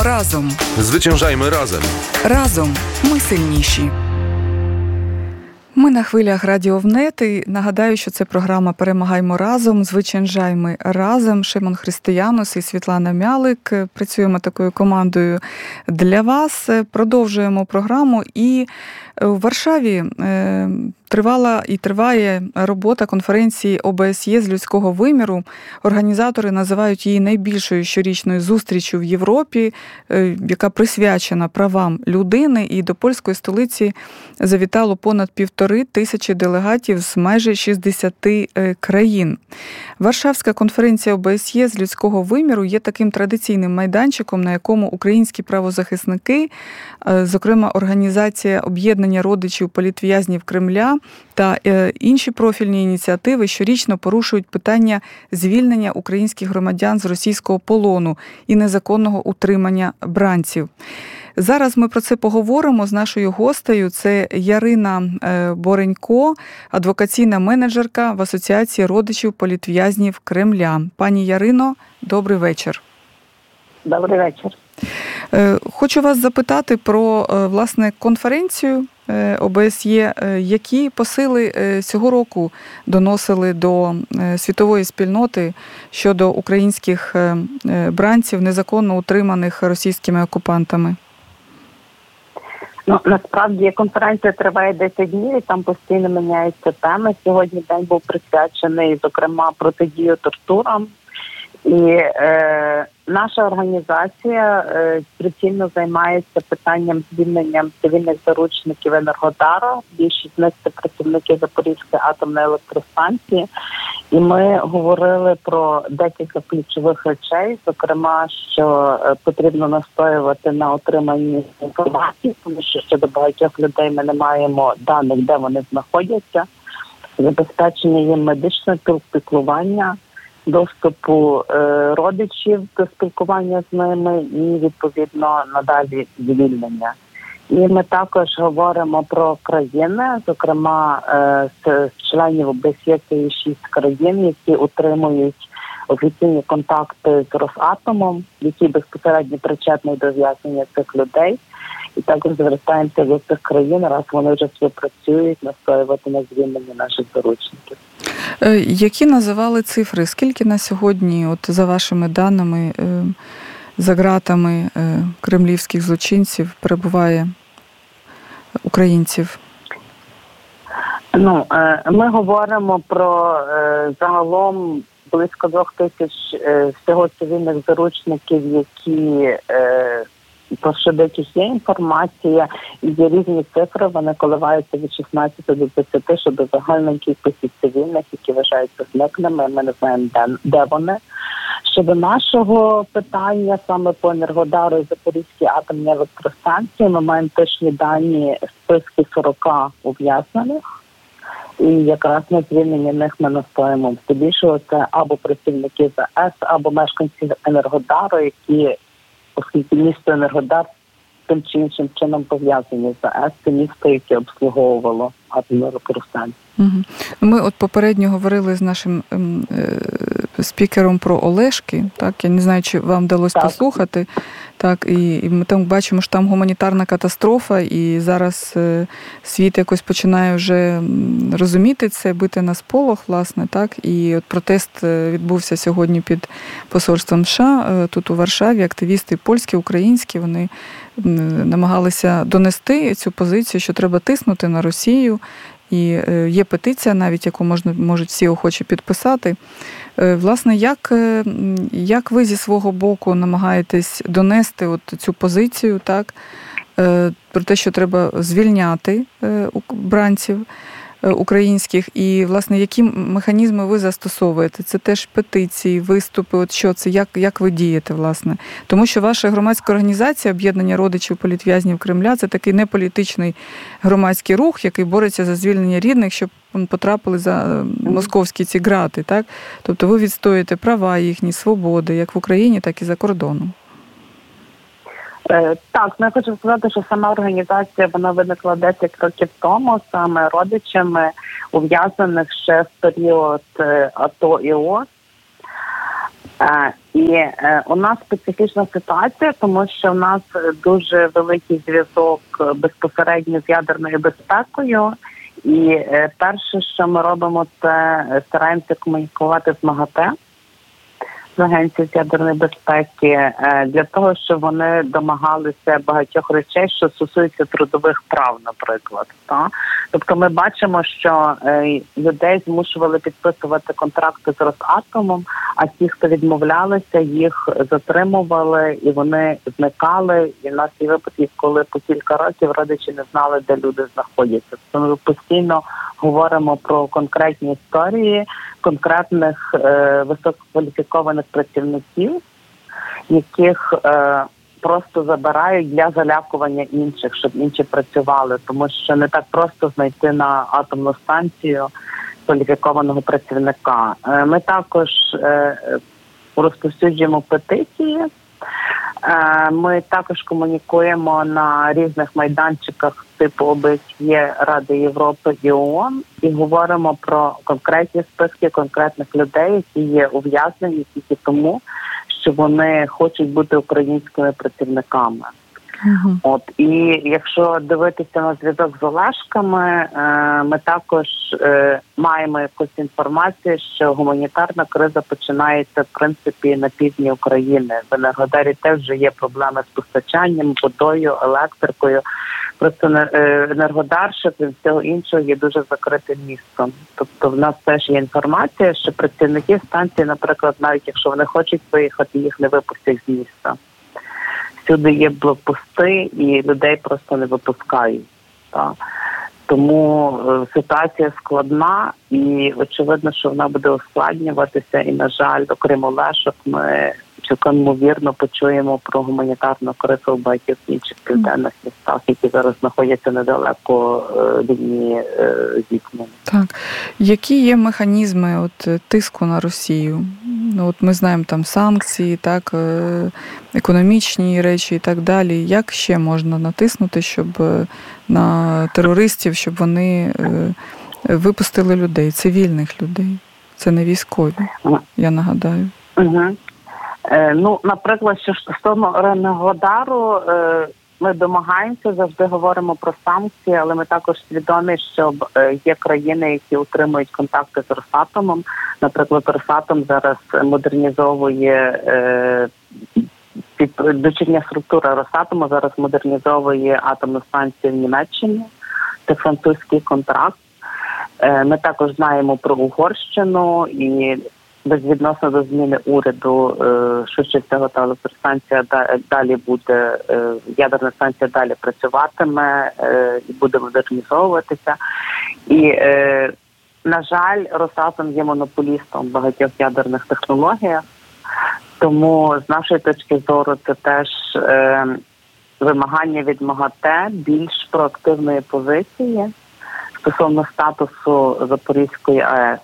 Перемагаємо разом. Зwyciężajmy разом. Разом ми сильніші. Ми на хвилях Радіо ВНЕТ і нагадаю, що це програма «Перемагаємо разом», «Зwyciężajmy разом». Шимон Християнос і Світлана Мялик. Працюємо такою командою для вас. Продовжуємо програму. І у Варшаві тривала і триває робота конференції ОБСЄ з людського виміру. Організатори називають її найбільшою щорічною зустріччю в Європі, яка присвячена правам людини. І до польської столиці завітало понад 1500 делегатів з майже 60 країн. Варшавська конференція ОБСЄ з людського виміру є таким традиційним майданчиком, на якому українські правозахисники, зокрема Організація об'єднання родичів політв'язнів Кремля та інші профільні ініціативи щорічно порушують питання звільнення українських громадян з російського полону і незаконного утримання бранців. Зараз ми про це поговоримо з нашою гостею. Це Ярина Боренько, адвокаційна менеджерка в Асоціації родичів політв'язнів Кремля. Пані Ярино, добрий вечір. Добрий вечір. Хочу вас запитати про, власне, конференцію ОБСЄ. Які посили цього року доносили до світової спільноти щодо українських бранців, незаконно утриманих російськими окупантами? Насправді конференція триває 10 днів і там постійно міняються теми. Сьогодні день був присвячений, зокрема, протидію тортурам. І наша організація прицільно займається питанням звільнення цивільних заручників Енергодара. Більшість з них це працівники Запорізької атомної електростанції. І ми говорили про декілька ключових речей, зокрема, що потрібно настоювати на отриманні інформації, тому що щодо багатьох людей ми не маємо даних, де вони знаходяться, забезпечення їм медичного піклування, доступу родичів до спілкування з ними і, відповідно, надалі звільнення. І ми також говоримо про країни, зокрема, з членів ОБСЄ це є 6 країн, які утримують офіційні контакти з Росатомом, які безпосередньо причетні до зв'язання цих людей. І також звертаємося до цих країн, раз вони вже співпрацюють, настоювати на звільнення наших заручників. Які називали цифри? Скільки на сьогодні, от за вашими даними, за ґратами кремлівських злочинців перебуває українців? Ми говоримо про загалом близько 2000 всього цивільних заручників, які про щодо яких є інформація, і є різні цифри, вони коливаються від 16 до 20 щодо загальної кількості цивільних, які вважаються зниклими, ми не знаємо, де вони. Щодо нашого питання, саме по Енергодару і Запорізькій атомній електростанції, ми маємо точні дані списки 40 ув'язнених, і якраз на звільненні них ми настоїмо. Здебільшого це або працівники ЗАЕС, або мешканці Енергодару, які, оскільки місто Енергодар тим чи іншим чином пов'язані з ЗАЕС, це місто, яке обслуговувало атомну електростанцію. Ми от попередньо говорили з нашим спікером про Олешки, так, я не знаю, чи вам вдалося послухати, так, і ми там бачимо, що там гуманітарна катастрофа, і зараз світ якось починає вже розуміти це, бити на сполох, власне, так, і от протест відбувся сьогодні під посольством США, тут у Варшаві, активісти польські, українські, вони намагалися донести цю позицію, що треба тиснути на Росію. І є петиція навіть, яку можуть всі охочі підписати. Власне, як ви зі свого боку намагаєтесь донести от цю позицію, так, про те, що треба звільняти бранців українських, і, власне, які механізми ви застосовуєте? Це теж петиції, виступи, от що це, як ви дієте, власне? Тому що ваша громадська організація «Об'єднання родичів політв'язнів Кремля» – це такий неполітичний громадський рух, який бореться за звільнення рідних, щоб потрапили за московські ці ґрати, так? Тобто ви відстоюєте права їхні, свободи, як в Україні, так і за кордоном. Так, я хочу сказати, що сама організація, вона виникла 10 років тому, саме родичами ув'язнених ще в період АТО і ООС. І у нас специфічна ситуація, тому що в нас дуже великий зв'язок безпосередньо з ядерною безпекою. І перше, що ми робимо, це стараємося комунікувати з МАГАТЕ, з Агенцією з ядерної безпеки, для того, щоб вони домагалися багатьох речей, що стосуються трудових прав, наприклад. Тобто ми бачимо, що людей змушували підписувати контракти з Росатомом, а ті, хто відмовлялися, їх затримували і вони зникали. І в нас є випадки, коли по кілька років родичі не знали, де люди знаходяться. Тобто ми постійно говоримо про конкретні історії конкретних висококваліфікованих працівників, яких просто забирають для залякування інших, щоб інші працювали, тому що не так просто знайти на атомну станцію кваліфікованого працівника. Ми також розповсюджуємо петиції, ми також комунікуємо на різних майданчиках типу ОБСЄ, Ради Європи і ООН і говоримо про конкретні списки конкретних людей, які є ув'язнені тільки тому, що вони хочуть бути українськими працівниками. От, і якщо дивитися на зв'язок з Олешками, ми також маємо якусь інформацію, що гуманітарна криза починається, в принципі, на півдні України. В Енергодарі теж вже є проблеми з постачанням, водою, електрикою. Просто Енергодар, що від всього іншого, є дуже закритим містом. Тобто в нас теж є інформація, що працівники станції, наприклад, навіть якщо вони хочуть виїхати, їх не випустять з міста. Всюди є блокпости, і людей просто не випускають. Так. Тому ситуація складна, і очевидно, що вона буде ускладнюватися. І, на жаль, окрім Олешок, ми цілком ймовірно почуємо про гуманітарну кризу в багатьох інших південних містах, які зараз знаходяться недалеко лінії зіткнення. Так. Які є механізми тиску на Росію? Ми знаємо там санкції, так, економічні речі і так далі. Як ще можна натиснути, щоб на терористів, щоб вони випустили людей, цивільних людей? Це не військові, я нагадаю. Наприклад, що стосовно Енергодару, ми домагаємося, завжди говоримо про санкції, але ми також свідомі, що є країни, які утримують контакти з Росатомом. Наприклад, Росатом зараз модернізовує, дочірня структура Росатому зараз модернізовує атомну станцію в Німеччині. Це французький контракт. Ми також знаємо про Угорщину і безвідносно до зміни уряду, швидше всього, та електростанція далі буде, ядерна станція далі працюватиме і буде модернізовуватися. І, на жаль, Росатом є монополістом в багатьох ядерних технологіях, тому з нашої точки зору це теж вимагання від МАГАТЕ більш проактивної позиції стосовно статусу Запорізької АЕС.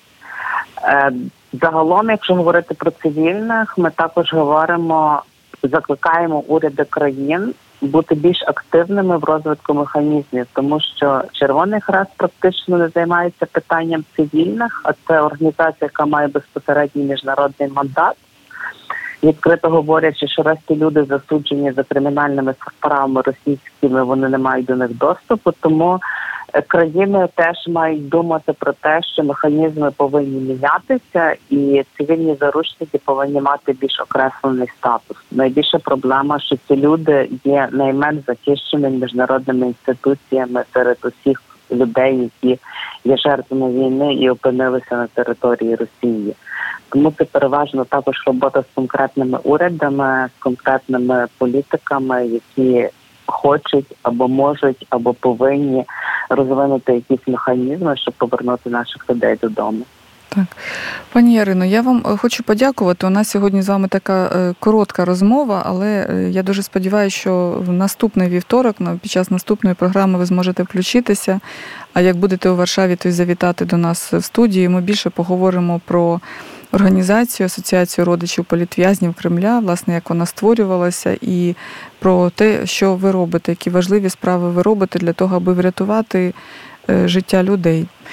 Загалом, якщо говорити про цивільних, ми також закликаємо уряди країн бути більш активними в розвитку механізмів, тому що Червоний Хрест практично не займається питанням цивільних, а це організація, яка має безпосередній міжнародний мандат. Відкрито говорячи, що раз ті люди засуджені за кримінальними справами російськими, вони не мають до них доступу, тому країни теж мають думати про те, що механізми повинні мінятися і цивільні заручники повинні мати більш окреслений статус. Найбільша проблема, що ці люди є найменш захищеними міжнародними інституціями серед усіх людей, які є жертвами війни і опинилися на території Росії. Тому це переважно також робота з конкретними урядами, з конкретними політиками, які хочуть або можуть, або повинні розвинути якісь механізми, щоб повернути наших людей додому. Так. Пані Ярино, я вам хочу подякувати. У нас сьогодні з вами така коротка розмова, але я дуже сподіваюся, що в наступний вівторок, під час наступної програми ви зможете включитися. А як будете у Варшаві, то й завітати до нас в студію. Ми більше поговоримо про організацію, Асоціацію родичів політв'язнів Кремля, власне, як вона створювалася, і про те, що ви робите, які важливі справи ви робите для того, аби врятувати життя людей.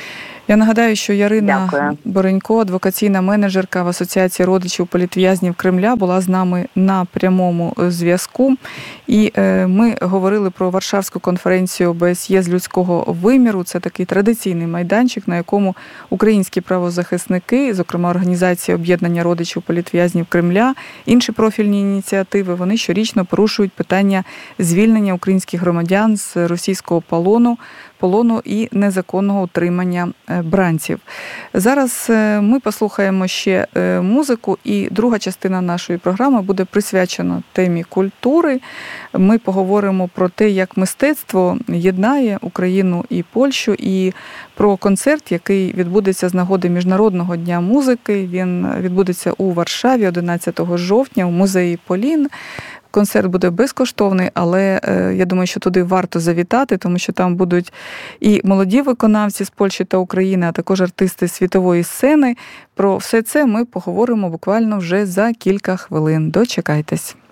Я нагадаю, що Ярина Дякую. Боренько, адвокаційна менеджерка в Асоціації родичів політв'язнів Кремля, була з нами на прямому зв'язку. І ми говорили про Варшавську конференцію ОБСЄ з людського виміру. Це такий традиційний майданчик, на якому українські правозахисники, зокрема Організація об'єднання родичів політв'язнів Кремля, інші профільні ініціативи, вони щорічно порушують питання звільнення українських громадян з російського полону і незаконного утримання бранців. Зараз ми послухаємо ще музику, і друга частина нашої програми буде присвячена темі культури. Ми поговоримо про те, як мистецтво єднає Україну і Польщу, і про концерт, який відбудеться з нагоди Міжнародного дня музики. Він відбудеться у Варшаві 11 жовтня у музеї Полін. Концерт буде безкоштовний, але я думаю, що туди варто завітати, тому що там будуть і молоді виконавці з Польщі та України, а також артисти світової сцени. Про все це ми поговоримо буквально вже за кілька хвилин. Дочекайтесь.